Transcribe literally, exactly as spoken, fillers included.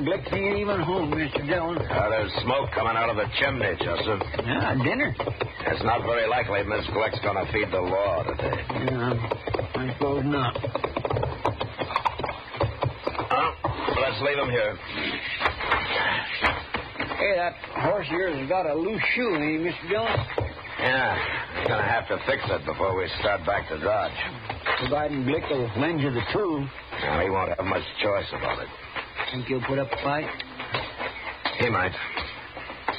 Blick ain't even home, Mister Dillon. Uh, there's smoke coming out of the chimney, Joseph. Yeah, dinner. It's not very likely Miss Glick's going to feed the law today. Yeah, I suppose not. Well, let's leave him here. Hey, that horse of yours has got a loose shoe, ain't he, Mister Dillon? Yeah, we're going to have to fix it before we start back to Dodge. Providing Blick will lend you the tool. Now, he won't have much choice about it. Think he'll put up a fight? He might.